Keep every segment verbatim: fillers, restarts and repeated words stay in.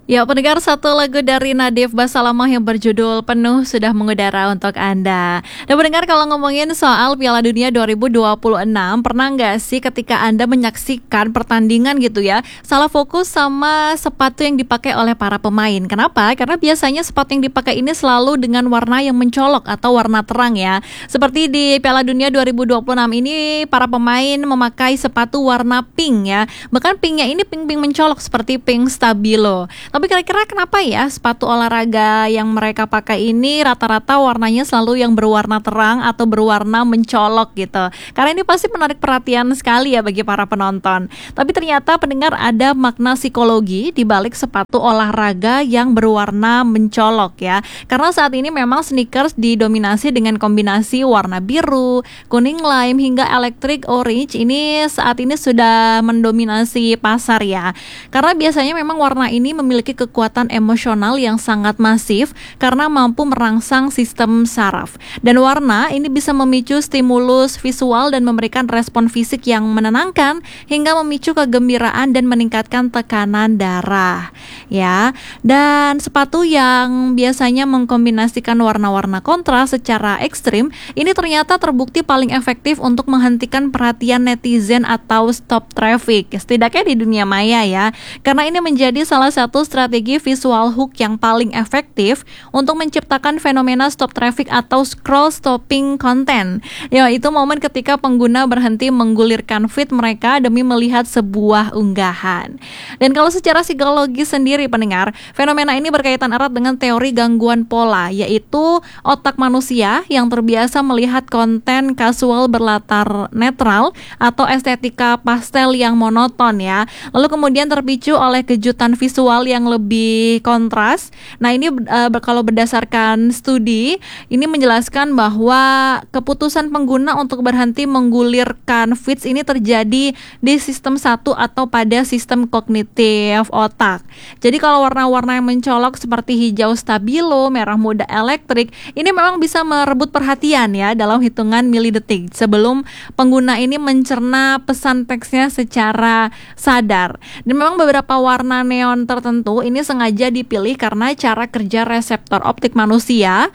Ya, pendengar, satu lagu dari Nadif Basalamah yang berjudul Penuh sudah mengudara untuk Anda. Dan pendengar, kalau ngomongin soal Piala Dunia dua ribu dua puluh enam, pernah nggak sih ketika Anda menyaksikan pertandingan gitu ya, salah fokus sama sepatu yang dipakai oleh para pemain? Kenapa? Karena biasanya sepatu yang dipakai ini selalu dengan warna yang mencolok atau warna terang ya. Seperti di Piala Dunia dua ribu dua puluh enam ini, para pemain memakai sepatu warna pink ya. Bahkan pinknya ini pink-pink mencolok seperti pink stabilo. Tapi kira-kira kenapa ya sepatu olahraga yang mereka pakai ini rata-rata warnanya selalu yang berwarna terang atau berwarna mencolok gitu? Karena ini pasti menarik perhatian sekali ya bagi para penonton. Tapi ternyata pendengar, ada makna psikologi di balik sepatu olahraga yang berwarna mencolok ya. Karena saat ini memang sneakers didominasi dengan kombinasi warna biru, kuning lime hingga electric orange. Ini saat ini sudah mendominasi pasar ya. Karena biasanya memang warna ini memiliki kekuatan emosional yang sangat masif karena mampu merangsang sistem saraf. Dan warna ini bisa memicu stimulus visual dan memberikan respon fisik yang menenangkan hingga memicu kegembiraan dan meningkatkan tekanan darah. Ya, dan sepatu yang biasanya mengkombinasikan warna-warna kontras secara ekstrim ini ternyata terbukti paling efektif untuk menghentikan perhatian netizen atau stop traffic, setidaknya di dunia maya ya. Karena ini menjadi salah satu strategi visual hook yang paling efektif untuk menciptakan fenomena stop traffic atau scroll stopping content, yaitu momen ketika pengguna berhenti menggulirkan feed mereka demi melihat sebuah unggahan. Dan kalau secara psikologi sendiri pendengar, fenomena ini berkaitan erat dengan teori gangguan pola, yaitu otak manusia yang terbiasa melihat konten kasual berlatar netral atau estetika pastel yang monoton ya, lalu kemudian terpicu oleh kejutan visual yang lebih kontras. Nah ini uh, kalau berdasarkan studi ini menjelaskan bahwa keputusan pengguna untuk berhenti menggulirkan feeds ini terjadi di sistem satu atau pada sistem kognitif otak. Jadi kalau warna-warna yang mencolok seperti hijau stabilo, merah muda elektrik, ini memang bisa merebut perhatian ya dalam hitungan milidetik sebelum pengguna ini mencerna pesan teksnya secara sadar. Dan memang beberapa warna neon tertentu ini sengaja dipilih karena cara kerja reseptor optik manusia,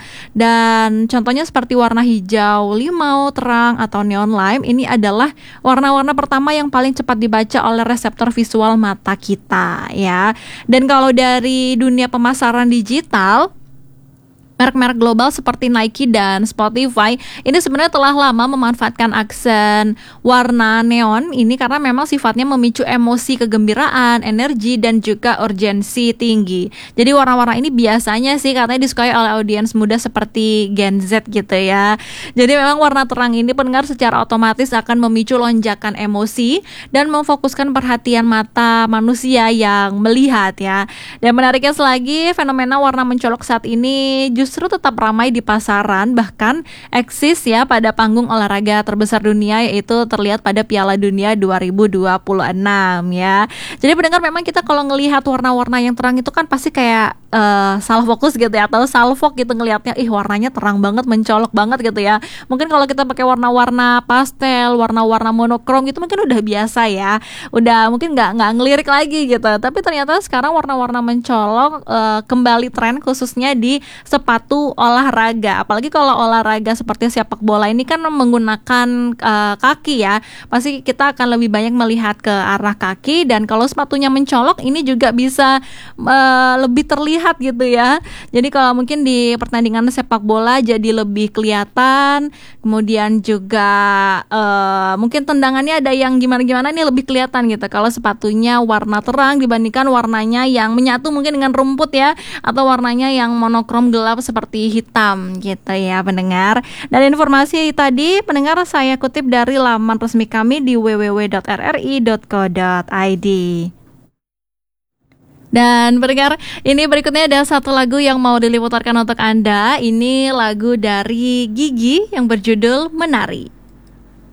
dan contohnya seperti warna hijau limau terang atau neon lime ini adalah warna-warna pertama yang paling cepat dibaca oleh reseptor visual mata kita ya. Dan kalau dari dunia pemasaran digital, merek-merek global seperti Nike dan Spotify ini sebenarnya telah lama memanfaatkan aksen warna neon ini karena memang sifatnya memicu emosi kegembiraan, energi, dan juga urgensi tinggi. Jadi warna-warna ini biasanya sih katanya disukai oleh audiens muda seperti Gen Z gitu ya. Jadi memang warna terang ini pendengar secara otomatis akan memicu lonjakan emosi dan memfokuskan perhatian mata manusia yang melihat ya. Dan menariknya lagi, fenomena warna mencolok saat ini justru justru tetap ramai di pasaran, bahkan eksis ya pada panggung olahraga terbesar dunia, yaitu terlihat pada Piala Dunia dua ribu dua puluh enam ya. Jadi pendengar, memang kita kalau ngelihat warna-warna yang terang itu kan pasti kayak uh, salah fokus gitu ya, atau salfok gitu ngelihatnya, ih warnanya terang banget, mencolok banget gitu ya. Mungkin kalau kita pakai warna-warna pastel, warna-warna monokrom gitu mungkin udah biasa ya, udah mungkin nggak nggak ngelirik lagi gitu. Tapi ternyata sekarang warna-warna mencolok uh, kembali tren, khususnya di sepatu olahraga. Apalagi kalau olahraga seperti sepak bola ini kan menggunakan uh, kaki ya, pasti kita akan lebih banyak melihat ke arah kaki. Dan kalau sepatunya mencolok ini juga bisa uh, lebih terlihat gitu ya. Jadi kalau mungkin di pertandingan sepak bola jadi lebih kelihatan. Kemudian juga uh, mungkin tendangannya ada yang gimana-gimana, ini lebih kelihatan gitu kalau sepatunya warna terang dibandingkan warnanya yang menyatu mungkin dengan rumput ya, atau warnanya yang monokrom gelap seperti hitam gitu ya pendengar. Dan informasi tadi pendengar saya kutip dari laman resmi kami di w w w dot r r i dot co dot i d. Dan pendengar, ini berikutnya ada satu lagu yang mau diliputarkan untuk Anda. Ini lagu dari Gigi yang berjudul Menari.